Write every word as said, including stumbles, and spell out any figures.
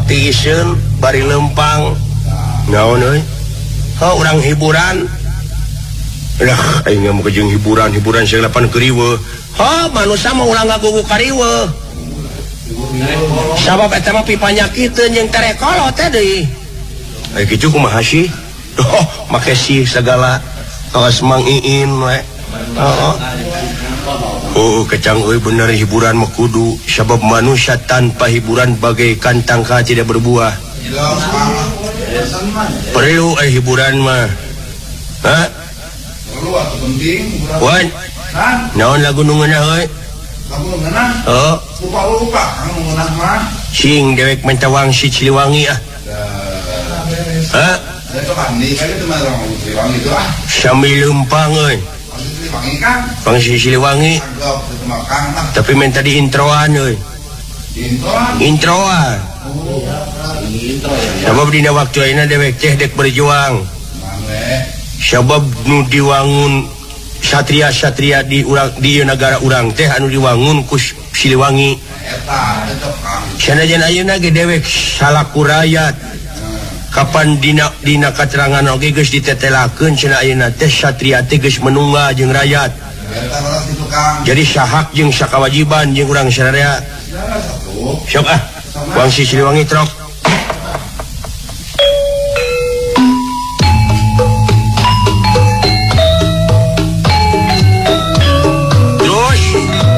tiisen bari lempang naon euy orang hiburan lah aing mau ke jeung hiburan hiburan segalapan keriwe ha manusia mah ulah ngagugu kariwe sabab eta mah pipanyakiteun jeung tarekolot teh deui aya kitu kumaha sih oh make sih segala kawas Mang Iin we heeh oh kecang euy bener hiburan mah kudu sabab manusia tanpa hiburan bagaikan tangka tidak berbuah perlu eh hiburan mah ha perlu atuh penting wan naon lagu nu ngeunah euy lagu nu ngeunah oh lupa-lupa anu ngeunah mah sing dewek mentawang si Ciliwangi ah ha eta mandi kali teh mah Ciliwangi itu ah sami lempang euy Ciliwangi kan pang si Ciliwangi tapi minta di introan euy introan introan sabab dina waktu ayeuna dewek teh dek berjuang sabab nu diwangun satria-satria di urang di negara urang teh anu diwangun ku Siliwangi sanajan ayeuna ge dewek salaku rakyat kapan dina dina katerangan oge geus ditetelakeun cenah ayeuna teh satria teh geus menungga jeung rakyat jadi sahak jeung sakawajiban jeung urang sadaya sok ah Wang si Siliwangi trok